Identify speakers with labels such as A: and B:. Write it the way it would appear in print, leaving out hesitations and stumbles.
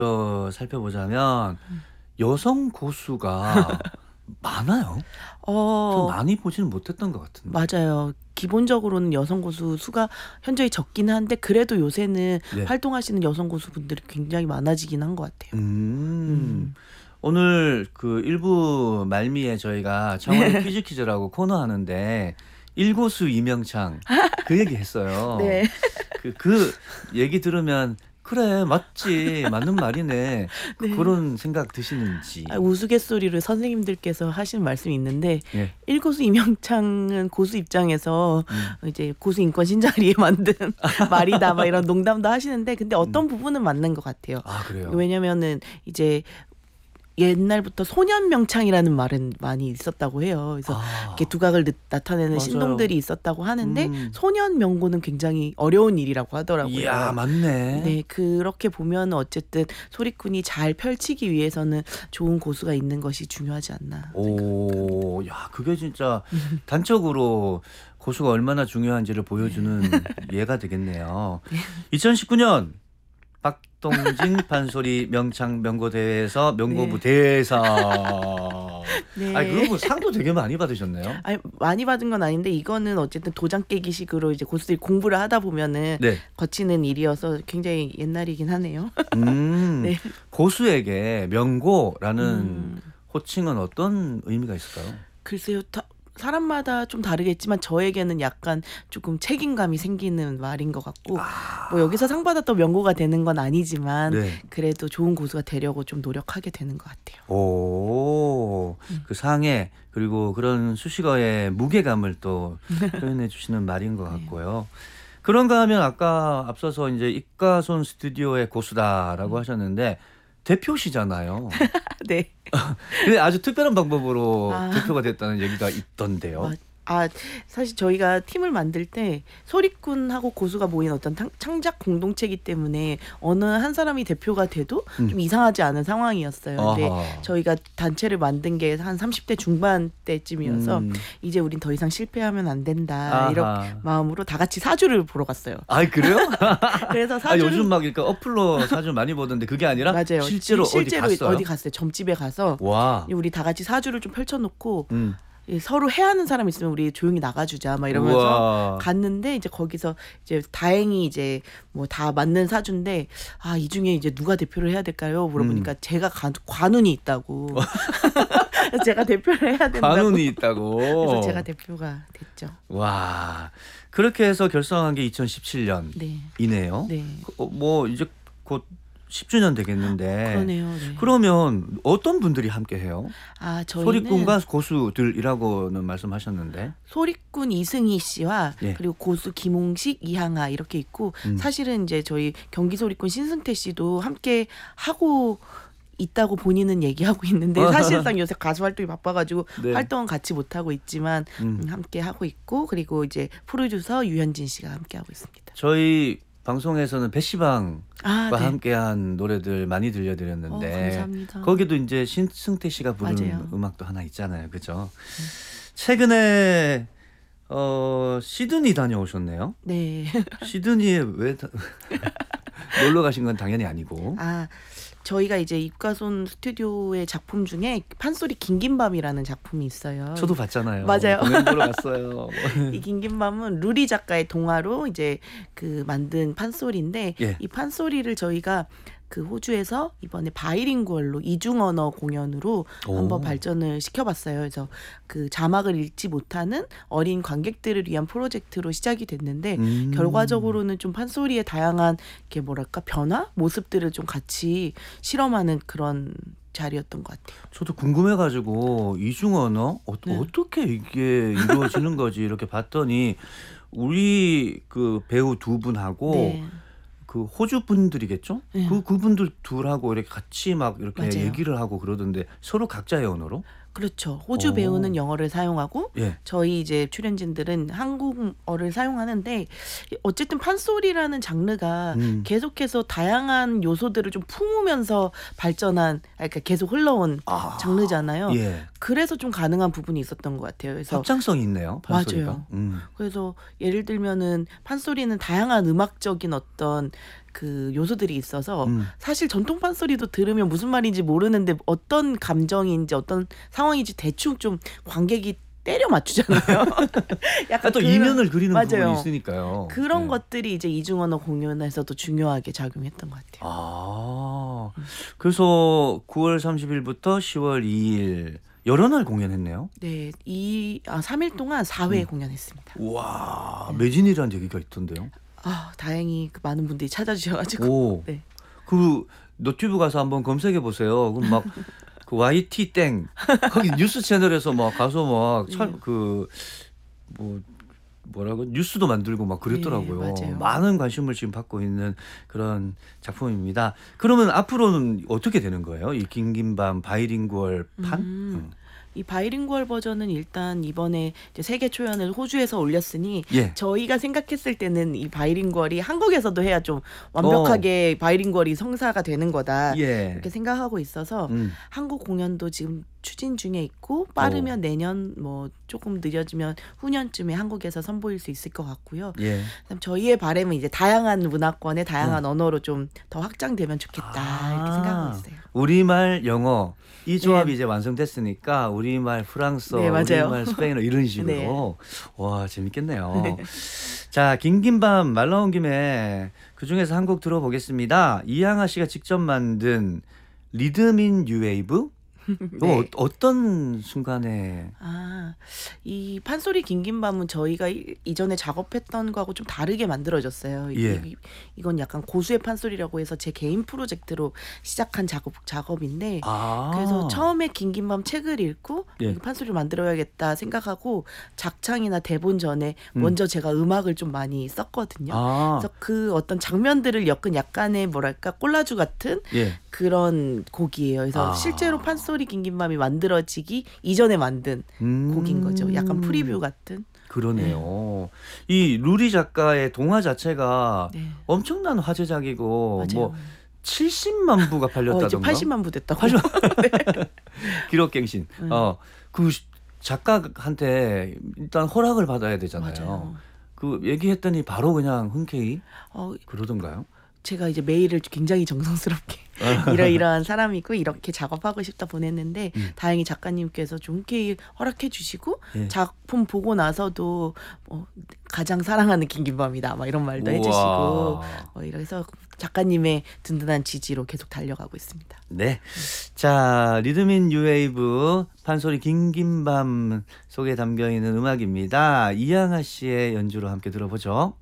A: 살펴보자면 여성 고수가 많아요? 좀
B: 어
A: 많이 보지는 못했던 것 같은데.
B: 맞아요. 기본적으로는 여성 고수 수가 현저히 적긴 한데 그래도 요새는
A: 네.
B: 활동하시는 여성 고수분들이 굉장히 많아지긴 한 것 같아요.
A: 음.
B: 음.
A: 오늘 그 1부 말미에 저희가 창원의 퀴즈라고 코너 하는데 일고수 이명창 그 얘기 했어요.
B: 네.
A: 그 얘기 들으면 '그래 맞지. 맞는 말이네.'
B: 네.
A: 그런 생각 드시는지.
B: 우스갯소리로 선생님들께서 하시는 말씀이 있는데
A: 예.
B: 일고수 이명창은 고수 입장에서
A: 음.
B: 이제 고수 인권 신자리에 만든 말이다 막 이런 농담도 하시는데 근데 어떤 부분은 맞는 것 같아요.
A: 아 그래요?
B: 왜냐면은 이제 옛날부터 소년명창이라는 말은 많이 있었다고 해요. 그래서 이렇게 두각을 나타내는
A: 맞아요.
B: 신동들이 있었다고 하는데
A: 음.
B: 소년명고는 굉장히 어려운 일이라고 하더라고요.
A: 이야 맞네.
B: 네, 그렇게 보면 어쨌든 소리꾼이 잘 펼치기 위해서는 좋은 고수가 있는 것이 중요하지 않나.
A: 오. 야 그게 진짜 단적으로 고수가 얼마나 중요한지를 보여주는 예가 되겠네요. 2019년 박동진 판소리 명창 명고 대회에서 명고부
B: 네.
A: 대상.
B: 네.
A: 아니 그리고 상도 되게 많이 받으셨네요.
B: 아니, 많이 받은 건 아닌데 이거는 어쨌든 도장 깨기식으로 이제 고수들이 공부를 하다 보면은
A: 네.
B: 거치는 일이어서 굉장히 옛날이긴 하네요. 네.
A: 고수에게 명고라는 호칭은 어떤 의미가 있을까요?
B: 글쎄요, 사람마다 좀 다르겠지만 저에게는 약간 조금 책임감이 생기는 말인 것 같고 뭐 여기서 상 받았던 명고가 되는 건 아니지만
A: 네.
B: 그래도 좋은 고수가 되려고 좀 노력하게 되는 것 같아요.
A: 오, 그 상해 그리고 그런 수식어의 무게감을 또 표현해 주시는 말인 것 같고요. 그런가 하면 아까 앞서서 이제 입가손 스튜디오의 고수다라고 하셨는데 대표시잖아요.
B: 네.
A: 근데 아주 특별한 방법으로 대표가 됐다는 얘기가 있던데요.
B: 사실 저희가 팀을 만들 때 소리꾼하고 고수가 모인 어떤 창작 공동체이기 때문에 어느 한 사람이 대표가 돼도 좀 이상하지 않은 상황이었어요. 근데
A: 아하.
B: 저희가 단체를 만든 게 한 30대 중반 때쯤이어서 이제 우린 더 이상 실패하면 안 된다.
A: 아하.
B: 이런 마음으로 다 같이 사주를 보러 갔어요.
A: 아 그래요?
B: 그래서 사주를
A: 요즘 막 그러니까 어플로 사주 많이 보던데 그게 아니라
B: 맞아요.
A: 실제로
B: 어디 갔어요? 점집에 가서
A: 와.
B: 우리 다 같이 사주를 좀 펼쳐놓고
A: 음.
B: 서로 해하는 사람 있으면 우리 조용히 나가주자 막 이러면서
A: 우와.
B: 갔는데 이제 거기서 이제 다행히 이제 뭐 다 맞는 사주인데 이 중에 이제 누가 대표를 해야 될까요? 물어보니까 제가 관운이 있다고. 그래서 제가 대표를 해야 된다고.
A: 관운이 있다고.
B: 그래서 제가 대표가 됐죠.
A: 와. 그렇게 해서 결성한 게 2017년이네요.
B: 네.
A: 뭐 이제 곧 10주년 되겠는데.
B: 그러네요. 네.
A: 그러면 어떤 분들이 함께 해요?
B: 저희는
A: 소리꾼과 고수들이라고는 말씀하셨는데.
B: 소리꾼 이승희 씨와
A: 예.
B: 그리고 고수 김홍식, 이항아 이렇게 있고 사실은 이제 저희 경기 소리꾼 신승태 씨도 함께 하고 있다고 본인은 얘기하고 있는데 사실상 요새 가수 활동이 바빠가지고
A: 네.
B: 활동은 같이 못하고 있지만 함께 하고 있고 그리고 이제 프로듀서 유현진 씨가 함께 하고 있습니다.
A: 저희 방송에서는 배시방과
B: 네.
A: 함께한 노래들 많이 들려드렸는데
B: 감사합니다.
A: 거기도 이제 신승태 씨가 부른
B: 맞아요.
A: 음악도 하나 있잖아요, 그죠? 최근에 시드니 다녀오셨네요.
B: 네.
A: 시드니에 왜 놀러 가신 건 당연히 아니고.
B: 저희가 이제 입가손 스튜디오의 작품 중에 판소리 긴긴밤이라는 작품이 있어요.
A: 저도 봤잖아요.
B: 맞아요.
A: 공연 보러 갔어요.
B: 이 긴긴밤은 루리 작가의 동화로 이제 그 만든 판소리인데
A: 예.
B: 이 판소리를 저희가 그 호주에서 이번에 바이링구얼로 이중 언어 공연으로 한번 발전을 시켜봤어요. 그래서 그 자막을 읽지 못하는 어린 관객들을 위한 프로젝트로 시작이 됐는데 결과적으로는 좀 판소리의 다양한 이렇게 뭐랄까 변화 모습들을 좀 같이 실험하는 그런 자리였던 것 같아요.
A: 저도 궁금해가지고 이중 언어 어떻게 이게 이루어지는 거지 이렇게 봤더니 우리 그 배우 두 분하고
B: 네.
A: 그 호주 분들이겠죠?
B: 네.
A: 그분들 둘하고 이렇게 같이 막 이렇게
B: 맞아요.
A: 얘기를 하고 그러던데 서로 각자의 언어로?
B: 그렇죠. 호주 배우는 영어를 사용하고
A: 예.
B: 저희 이제 출연진들은 한국어를 사용하는데 어쨌든 판소리라는 장르가 계속해서 다양한 요소들을 좀 품으면서 발전한 그러니까 계속 흘러온 장르잖아요.
A: 예.
B: 그래서 좀 가능한 부분이 있었던 것 같아요. 그래서
A: 확장성이 있네요. 판소리가.
B: 맞아요. 그래서 예를 들면은 판소리는 다양한 음악적인 어떤 그 요소들이 있어서 사실 전통 판소리도 들으면 무슨 말인지 모르는데 어떤 감정인지 어떤 상황인지 대충 좀 관객이 때려 맞추잖아요. 약간
A: 또
B: 그런-
A: 이면을 그리는
B: 맞아요.
A: 부분이 있으니까요.
B: 그런
A: 네.
B: 것들이 이제 이중언어 공연에서도 중요하게 작용했던 것 같아요.
A: 아, 그래서 9월 30일부터 10월 2일 여러 날 공연했네요.
B: 네, 3일 동안 4회 공연했습니다.
A: 우와, 매진이라는 얘기가 있던데요.
B: 다행히 그 많은 분들이 찾아주셔가지고.
A: 오,
B: 네.
A: 그 너튜브 가서 한번 검색해 보세요. 그럼 막 그 YT 땡 거기 뉴스 채널에서 막 가서 막그뭐 뭐라고 뉴스도 만들고 막 그랬더라고요.
B: 네, 맞아요.
A: 많은 관심을 지금 받고 있는 그런 작품입니다. 그러면 앞으로는 어떻게 되는 거예요? 이 긴긴밤 바이링구얼 판?
B: 이 바이링구얼 버전은 일단 이번에 이제 세계 초연을 호주에서 올렸으니
A: 예.
B: 저희가 생각했을 때는 이 바이링구얼이 한국에서도 해야 좀 완벽하게 바이링구얼이 성사가 되는 거다
A: 예.
B: 이렇게 생각하고 있어서
A: 음.
B: 한국 공연도 지금 추진 중에 있고 빠르면 내년 뭐 조금 느려지면 후년쯤에 한국에서 선보일 수 있을 것 같고요.
A: 예.
B: 그다음 저희의 바람은 이제 다양한 문화권의 다양한 언어로 좀 더 확장되면 좋겠다 이렇게 생각하고 있어요.
A: 우리말, 영어 이 조합이
B: 네.
A: 이제 완성됐으니까 우리말, 프랑스어,
B: 네, 맞아요.
A: 우리말, 스페인어 이런 식으로.
B: 네.
A: 와, 재밌겠네요. 자, 긴긴밤 말 나온 김에 그중에서 한 곡 들어보겠습니다. 이양아 씨가 직접 만든 리듬인 뉴웨이브? 이거
B: 네.
A: 어떤 순간에
B: 이 판소리 긴긴밤은 저희가 이전에 작업했던 거하고 좀 다르게 만들어졌어요.
A: 예.
B: 이건 약간 고수의 판소리라고 해서 제 개인 프로젝트로 시작한 작업인데 그래서 처음에 긴긴밤 책을 읽고
A: 예.
B: 판소리를 만들어야겠다 생각하고 작창이나 대본 전에 먼저 제가 음악을 좀 많이 썼거든요. 그래서 그 어떤 장면들을 엮은 약간의 뭐랄까 콜라주 같은
A: 예.
B: 그런 곡이에요. 그래서 실제로 판소리 긴긴밤이 만들어지기 이전에 만든 곡인 거죠. 약간 프리뷰 같은.
A: 그러네요. 이 루리 작가의 동화 자체가
B: 네.
A: 엄청난 화제작이고
B: 맞아요.
A: 뭐 70만 부가
B: 이제
A: 팔렸다던가.
B: 80만 부 됐다고.
A: 기록갱신. 그 작가한테 일단 허락을 받아야 되잖아요.
B: 맞아요.
A: 그 얘기했더니 바로 그냥 흔쾌히
B: 어,
A: 그러던가요?
B: 제가 이제 메일을 굉장히 정성스럽게 이러이러한 사람이고 이렇게 작업하고 싶다 보냈는데 다행히 작가님께서 좀 흔쾌히 허락해 주시고
A: 예.
B: 작품 보고 나서도 가장 사랑하는 긴긴밤이다 막 이런 말도
A: 우와.
B: 해주시고 이래서 작가님의 든든한 지지로 계속 달려가고 있습니다.
A: 네. 자, 리듬인 뉴웨이브 판소리 긴긴밤 속에 담겨 있는 음악입니다. 이양아 씨의 연주로 함께 들어보죠.